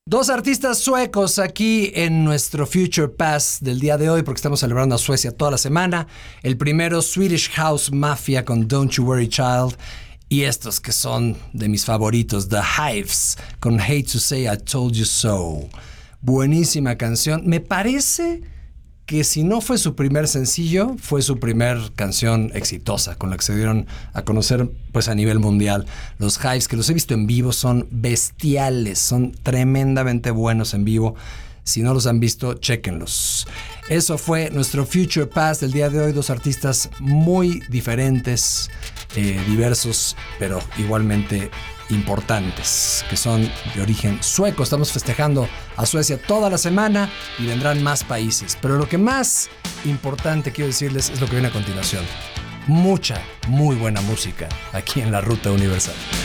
Dos artistas suecos aquí en nuestro Future Pass del día de hoy, porque estamos celebrando a Suecia toda la semana. El primero, Swedish House Mafia con Don't You Worry Child. Y estos que son de mis favoritos, The Hives con Hate to Say I Told You So. Buenísima canción. Me parece que si no fue su primer sencillo, fue su primer canción exitosa, con la que se dieron a conocer pues a nivel mundial. Los Hives, que los he visto en vivo, son bestiales, son tremendamente buenos en vivo. Si no los han visto, chéquenlos. Eso fue nuestro Future Pass del día de hoy. Dos artistas muy diferentes, diversos, pero igualmente importantes, que son de origen sueco. Estamos festejando a Suecia toda la semana y vendrán más países. Pero lo que más importante quiero decirles es lo que viene a continuación. Mucha, muy buena música aquí en La Ruta Universal.